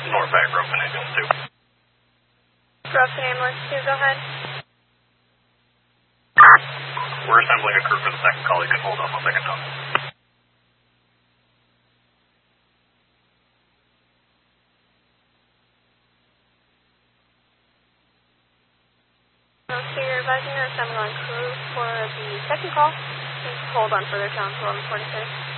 Norfolk, Broken Ambulance 2. Broken Ambulance 2, go ahead. We're assembling a crew for the second call. You can hold on 1 second, Tom. Okay, you're advising you're assembling on crew for the second call. Please hold on further counsel on the 46.